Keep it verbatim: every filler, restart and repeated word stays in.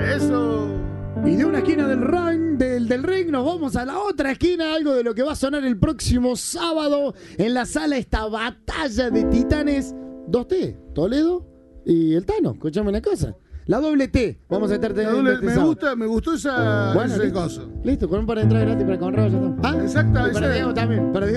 Eso. Y de una esquina del ring, del, del ring nos vamos a la otra esquina, algo de lo que va a sonar el próximo sábado en la sala, esta batalla de titanes. dos T, Toledo y el Tano, escuchame una cosa. La doble T, vamos a estar teniendo doble, este me, sábado. gusta, me gustó esa, Bueno, ese listo, coso. listo, con un par de entradas gratis para Conrado ya está. Ah, exacto. Y para Diego también, para Diego